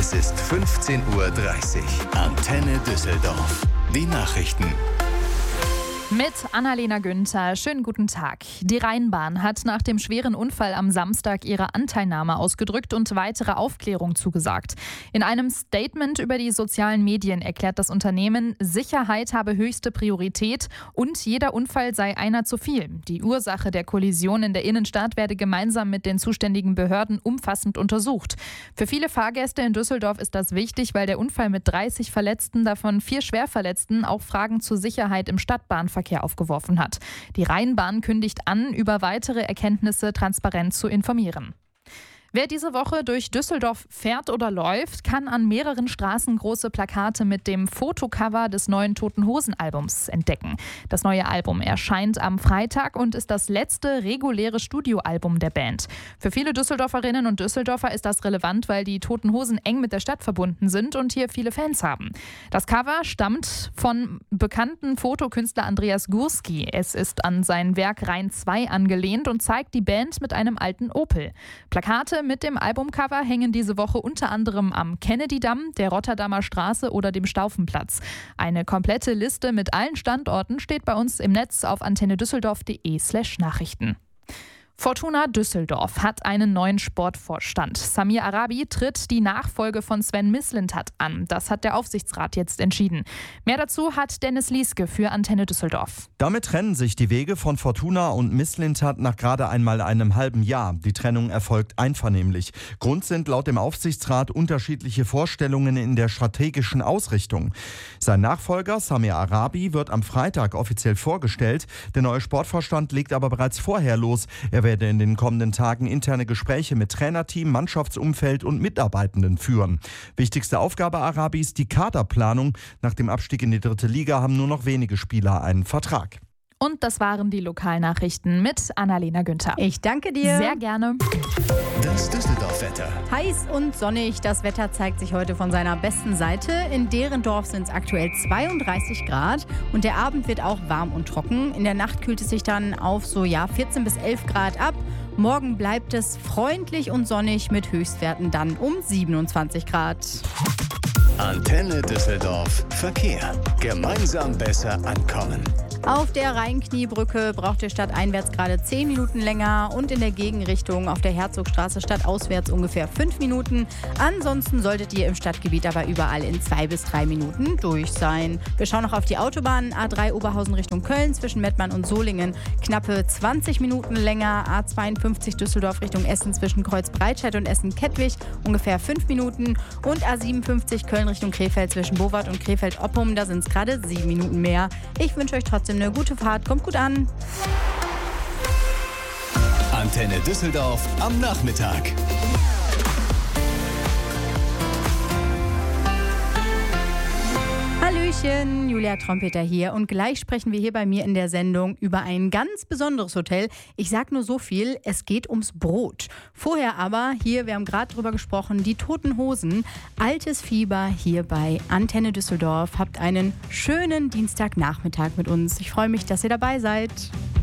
Es ist 15:30 Uhr. Antenne Düsseldorf. Die Nachrichten. Mit Annalena Günther. Schönen guten Tag. Die Rheinbahn hat nach dem schweren Unfall am Samstag ihre Anteilnahme ausgedrückt und weitere Aufklärung zugesagt. In einem Statement über die sozialen Medien erklärt das Unternehmen, Sicherheit habe höchste Priorität und jeder Unfall sei einer zu viel. Die Ursache der Kollision in der Innenstadt werde gemeinsam mit den zuständigen Behörden umfassend untersucht. Für viele Fahrgäste in Düsseldorf ist das wichtig, weil der Unfall mit 30 Verletzten, davon 4 Schwerverletzten, auch Fragen zur Sicherheit im Stadtbahnverkehr aufgeworfen hat. Die Rheinbahn kündigt an, über weitere Erkenntnisse transparent zu informieren. Wer diese Woche durch Düsseldorf fährt oder läuft, kann an mehreren Straßen große Plakate mit dem Fotocover des neuen Toten-Hosen-Albums entdecken. Das neue Album erscheint am Freitag und ist das letzte reguläre Studioalbum der Band. Für viele Düsseldorferinnen und Düsseldorfer ist das relevant, weil die Toten Hosen eng mit der Stadt verbunden sind und hier viele Fans haben. Das Cover stammt von bekannten Fotokünstler Andreas Gursky. Es ist an sein Werk Rhein 2 angelehnt und zeigt die Band mit einem alten Opel. Plakate mit dem Albumcover hängen diese Woche unter anderem am Kennedy-Damm, der Rotterdamer Straße oder dem Staufenplatz. Eine komplette Liste mit allen Standorten steht bei uns im Netz auf antennedüsseldorf.de/Nachrichten. Fortuna Düsseldorf hat einen neuen Sportvorstand. Samir Arabi tritt die Nachfolge von Sven Mislintat an. Das hat der Aufsichtsrat jetzt entschieden. Mehr dazu hat Dennis Lieske für Antenne Düsseldorf. Damit trennen sich die Wege von Fortuna und Mislintat nach gerade einmal einem halben Jahr. Die Trennung erfolgt einvernehmlich. Grund sind laut dem Aufsichtsrat unterschiedliche Vorstellungen in der strategischen Ausrichtung. Sein Nachfolger Samir Arabi wird am Freitag offiziell vorgestellt. Der neue Sportvorstand legt aber bereits vorher los. Er werde in den kommenden Tagen interne Gespräche mit Trainerteam, Mannschaftsumfeld und Mitarbeitenden führen. Wichtigste Aufgabe Arabis, die Kaderplanung. Nach dem Abstieg in die 3. Liga haben nur noch wenige Spieler einen Vertrag. Und das waren die Lokalnachrichten mit Annalena Günther. Ich danke dir. Sehr gerne. Das Düsseldorf-Wetter. Heiß und sonnig, das Wetter zeigt sich heute von seiner besten Seite. In Derendorf sind es aktuell 32 Grad und der Abend wird auch warm und trocken. In der Nacht kühlt es sich dann auf 14 bis 11 Grad ab. Morgen bleibt es freundlich und sonnig mit Höchstwerten dann um 27 Grad. Antenne Düsseldorf. Verkehr. Gemeinsam besser ankommen. Auf der Rheinkniebrücke braucht ihr stadteinwärts gerade 10 Minuten länger und in der Gegenrichtung auf der Herzogstraße stadtauswärts ungefähr 5 Minuten. Ansonsten solltet ihr im Stadtgebiet aber überall in 2 bis 3 Minuten durch sein. Wir schauen noch auf die Autobahn. A3 Oberhausen Richtung Köln zwischen Mettmann und Solingen knappe 20 Minuten länger. A52 Düsseldorf Richtung Essen zwischen Kreuzbreitscheid und Essen-Kettwig ungefähr 5 Minuten. Und A57 Köln Richtung Krefeld zwischen Bowart und Krefeld-Oppum, da sind es gerade 7 Minuten mehr. Ich wünsche euch trotzdem eine gute Fahrt. Kommt gut an. Antenne Düsseldorf am Nachmittag. Hallöchen, Julia Trompeter hier und gleich sprechen wir hier bei mir in der Sendung über ein ganz besonderes Hotel. Ich sag nur so viel, es geht ums Brot. Vorher aber hier, wir haben gerade drüber gesprochen, die Toten Hosen, altes Fieber hier bei Antenne Düsseldorf. Habt einen schönen Dienstagnachmittag mit uns. Ich freue mich, dass ihr dabei seid.